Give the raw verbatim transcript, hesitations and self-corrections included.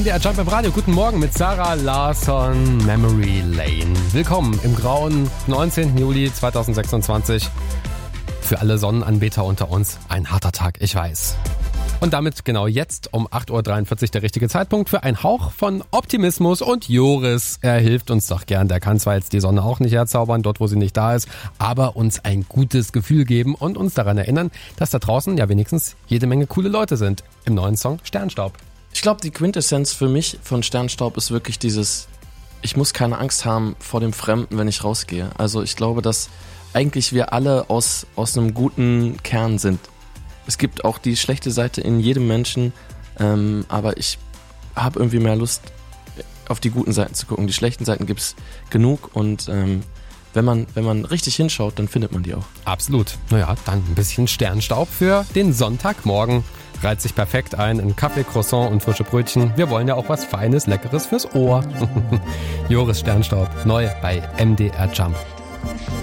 D R Jump im Radio. Guten Morgen mit Sarah Larsson, Memory Lane. Willkommen im grauen neunzehnten Juli zweitausendsechsundzwanzig. Für alle Sonnenanbeter unter uns ein harter Tag, ich weiß. Und damit genau jetzt um acht Uhr dreiundvierzig der richtige Zeitpunkt für einen Hauch von Optimismus. Und Joris, er hilft uns doch gern. Der kann zwar jetzt die Sonne auch nicht herzaubern, dort wo sie nicht da ist, aber uns ein gutes Gefühl geben und uns daran erinnern, dass da draußen ja wenigstens jede Menge coole Leute sind. Im neuen Song Sternstaub. Ich glaube, die Quintessenz für mich von Sternstaub ist wirklich dieses, ich muss keine Angst haben vor dem Fremden, wenn ich rausgehe. Also ich glaube, dass eigentlich wir alle aus, aus einem guten Kern sind. Es gibt auch die schlechte Seite in jedem Menschen, ähm, aber ich habe irgendwie mehr Lust, auf die guten Seiten zu gucken. Die schlechten Seiten gibt es genug und ähm, wenn man, wenn man richtig hinschaut, dann findet man die auch. Absolut. Naja, dann ein bisschen Sternstaub für den Sonntagmorgen. Reiht sich perfekt ein in Kaffee, Croissant und frische Brötchen. Wir wollen ja auch was Feines, Leckeres fürs Ohr. Joris Sternstaub, neu bei M D R Jump.